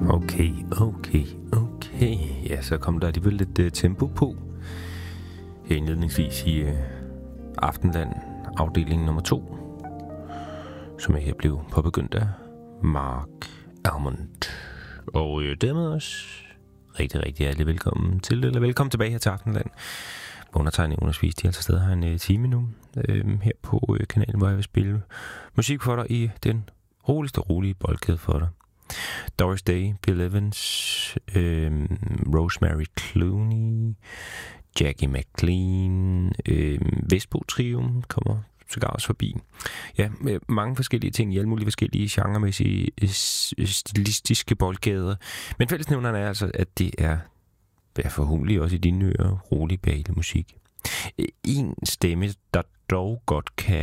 Okay. Ja, så kom der alligevel lidt tempo på. Her indledningsvis i Aftenland, afdeling nummer 2, som jeg her blev påbegyndt af Mark Almond. Og dermed også rigtig hjertelig velkommen til, eller velkommen tilbage her til Aftenland. Undertegnet Jonas Wies, de er altså stadig her en time nu, her på kanalen, hvor jeg vil spille musik for dig i den rolige boldkæde for dig. Doris Day, Bill Evans, Rosemary Clooney, Jackie McLean, Vespo-trioen kommer sågar også forbi. Ja, mange forskellige ting i alle mulige forskellige genremæssige, stilistiske boldgader. Men fællesnævneren er altså, at det er forhåbentlig også i dine ører rolig behagelig musik. En stemme, der dog godt kan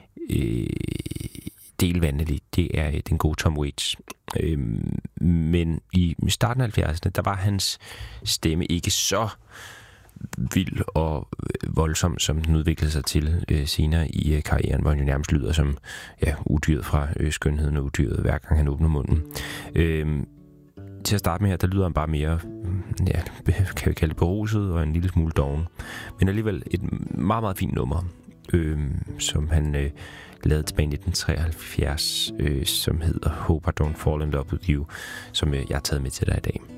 dele vandeligt, det er den gode Tom Waits. Men i starten af 70'erne, der var hans stemme ikke så vild og voldsom, som den udviklede sig til senere i karrieren, hvor han jo nærmest lyder som udyret fra skønheden og udyret, hver gang han åbner munden. Til at starte med her, der lyder han bare mere, kan vi kalde det beruset og en lille smule doven. Men alligevel et meget fint nummer, som han lavede tilbage i 1973, som hedder Hope I Don't Fall in Love With You, som jeg har taget med til dig i dag.